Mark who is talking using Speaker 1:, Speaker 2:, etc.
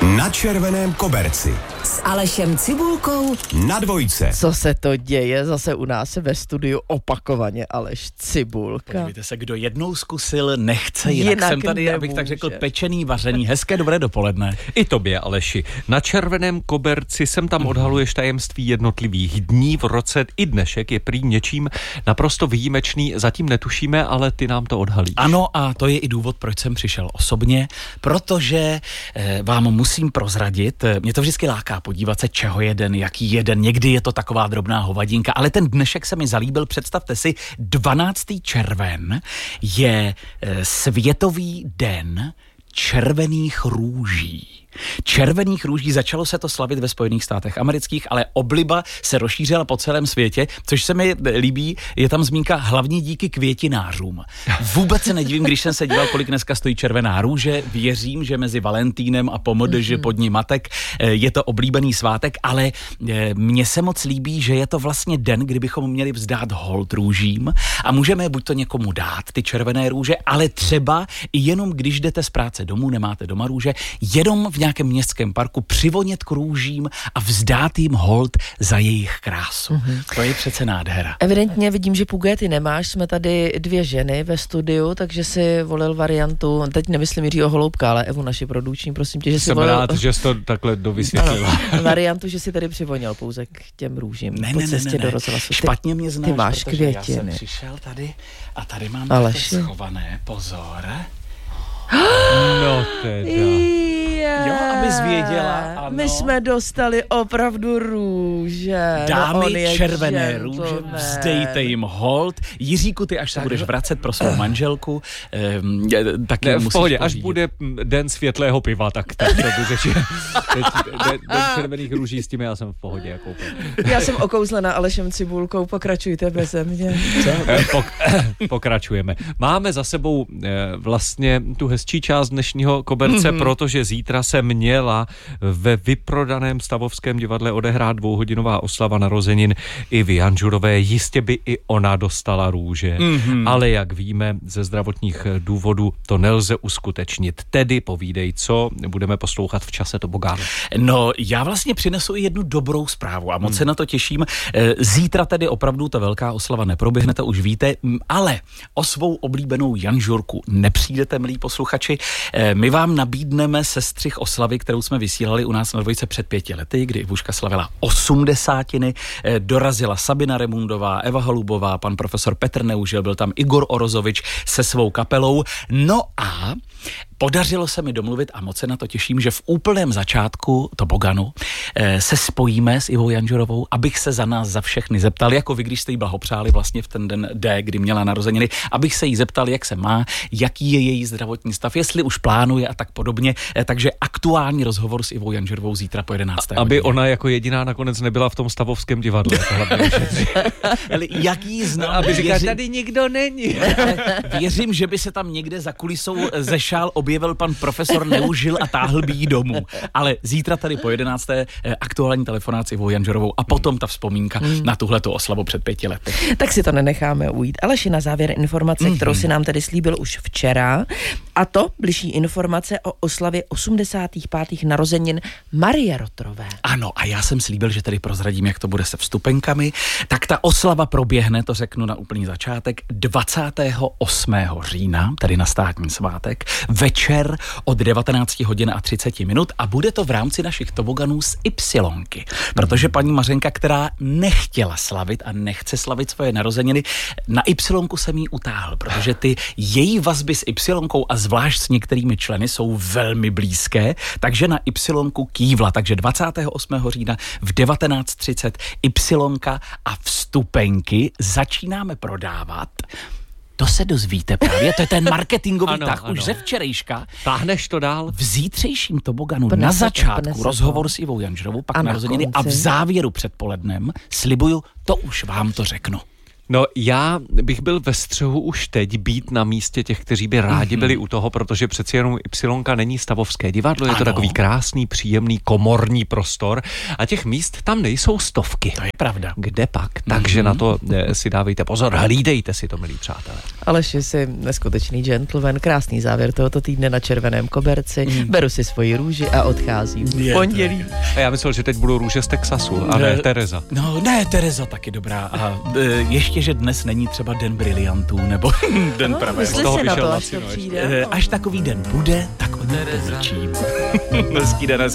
Speaker 1: Na červeném koberci.
Speaker 2: S Alešem Cibulkou
Speaker 1: Na Dvojce.
Speaker 3: Co se to děje zase u nás ve studiu opakovaně, Aleš Cibulka.
Speaker 4: Podívejte se, kdo jednou zkusil, nechce jinak. Jsem tady,
Speaker 3: nemůže.
Speaker 4: abych tak řekl, pečený, vařený. Hezké dobré dopoledne.
Speaker 5: I tobě, Aleši. Na červeném koberci sem tam odhaluješ tajemství jednotlivých dní v roce. I dnešek je prý něčím naprosto výjimečný. Zatím netušíme, ale ty nám to odhalíš.
Speaker 4: Ano, a to je i důvod, proč jsem přišel osobně, protože vám musím prozradit, mě to vždycky láká podívat se, čeho je den, jaký je den. Někdy je to taková drobná hovadinka, ale ten dnešek se mi zalíbil. Představte si, 12. červen je Světový den červených růží. Červených růží, začalo se to slavit ve Spojených státech amerických, ale obliba se rozšířila po celém světě, což se mi líbí, je tam zmínka hlavně díky květinářům. Vůbec se nedivím, když jsem se díval, kolik dneska stojí červená růže, věřím, že mezi Valentínem a pomodrže pod ní matek je to oblíbený svátek, ale mně se moc líbí, že je to vlastně den, kdybychom měli vzdát hold růžím a můžeme buď to někomu dát, ty červené růže, ale třeba i jenom když jdete z práce domů, nemáte doma růže, jenom v nějakém městském parku přivonět k růžím a vzdát jim hold za jejich krásu. To je přece nádhera.
Speaker 3: Evidentně vidím, že pugety nemáš, jsme tady dvě ženy ve studiu, takže si volil variantu, teď nemyslím Jiřího Holoubka, ale Evu, naši produční, prosím tě, že si
Speaker 5: Jsem
Speaker 3: volil...
Speaker 5: rád, že jsi to takhle dovysvětlila.
Speaker 3: Variantu, že si tady přivonil pouze k těm růžím po cestě do rozhlasu.
Speaker 4: Špatně mě znáš,
Speaker 3: ty máš
Speaker 4: protože
Speaker 3: květiny.
Speaker 4: já jsem přišel tady a tady mám
Speaker 3: Aleši.
Speaker 4: schované, pozor.
Speaker 5: No teda.
Speaker 4: Jo, abys věděla, ano.
Speaker 3: My jsme dostali opravdu růže.
Speaker 4: Dámy, červené růže, vzdejte jim hold. Jiříku, ty až se budeš vracet pro svou manželku, tak
Speaker 5: Ne, v
Speaker 4: musíš
Speaker 5: pohodě,
Speaker 4: pořídit.
Speaker 5: až bude den světlého piva, tak to řeči. Den červených růží, s tím já jsem v pohodě. Jako
Speaker 3: Já jsem okouzlena Alešem Cibulkou, pokračujte beze mě.
Speaker 5: Pokračujeme. Máme za sebou vlastně tu hezčí část dnešního koberce, protože zítra se měla ve vyprodaném Stavovském divadle odehrát 2hodinová oslava narozenin Ivy Janžurové. Jistě by i ona dostala růže, ale jak víme, ze zdravotních důvodů to nelze uskutečnit. Tedy povídej, co budeme poslouchat v čase tobogánu.
Speaker 4: No, já vlastně přinesu i jednu dobrou zprávu a moc se na to těším. Zítra tedy opravdu ta velká oslava neproběhne, to už víte, ale o svou oblíbenou Janžurku nepřijdete, milí posluchači. My vám nabídneme sestřih oslavy, kterou jsme vysílali u nás na Dvojce před 5 lety, kdy Ivuška slavila 80. Dorazila Sabina Remundová, Eva Holubová, pan profesor Petr Neužil, byl tam Igor Orozovič se svou kapelou. No a podařilo se mi domluvit a moc se na to těším, že v úplném začátku toboganu se spojíme s Ivou Janžurovou, abych se za nás za všechny zeptal, jako vy, když jste jí blahopřáli vlastně v ten den D, kdy měla narozeniny, abych se jí zeptal, jak se má, jaký je její zdravotní stav, jestli už plánuje a tak podobně. Takže aktuální rozhovor s Ivou Janžurovou zítra po 11.
Speaker 5: Aby ona jako jediná nakonec nebyla v tom Stavovském divadle.
Speaker 4: Ale jaký znám?
Speaker 5: Aby říkala, tady nikdo není.
Speaker 4: Věřím, že by se tam někde za kulisou ze šál objevil pan profesor Neužil a táhl by jí domů. Ale zítra tady po 11. aktuální telefonát s Ivou Janžurovou a potom ta vzpomínka na tuhletu oslavu před 5 lety.
Speaker 3: Tak si to nenecháme ujít. Aleši, na závěr informace, kterou si nám tady slíbil už včera, a to bližší informace o oslavě 85. narozenin Marie Rotrové.
Speaker 4: Ano, a já jsem slíbil, že tady prozradím, jak to bude se vstupenkami. Tak ta oslava proběhne, to řeknu na úplný začátek, 28. října, tedy na státní svátek, večer od 19 hodin a 30 minut a bude to v rámci našich toboganů z Ypsilonky. Protože paní Mařenka, která nechtěla slavit a nechce slavit svoje narozeniny, na Ypsilonku jsem jí utáhl, protože ty její vazby s Ypsilonkou a zvlášť s některými členy jsou velmi blízké, takže na Ypsilonku kývla. Takže 28. října v 19:30 Ypsilonka a vstupenky začínáme prodávat. To se dozvíte právě, to je ten marketingový tah už ze včerejška.
Speaker 5: Táhneš to dál?
Speaker 4: V zítřejším toboganu na začátku rozhovor s Ivou Janžurovou, pak narozeniny a v závěru předpolednem, slibuju, to už vám to řeknu.
Speaker 5: No já bych byl ve střehu už teď být na místě těch, kteří by rádi byli u toho, protože přeci jenom Ypsilonka není stavovské divadlo, je to takový krásný, příjemný, komorní prostor a těch míst tam nejsou stovky.
Speaker 4: To je pravda.
Speaker 5: Kde pak? Takže na to si dávejte pozor, hlídejte si to, milí přátelé.
Speaker 3: Aleši, jsi neskutečný gentleman, krásný závěr tohoto týdne na Červeném koberci. Beru si svoji růži a odcházím. V pondělí.
Speaker 5: A já myslel, že teď budou růže z Texasu, a ne Tereza.
Speaker 4: No ne, Tereza taky dobrá. A ještě, že dnes není třeba den briliantů, nebo den pravého.
Speaker 3: Mysli si na to, až to přijde.
Speaker 4: Až takový den bude, tak o něm pomlčím. Hezký den, hezký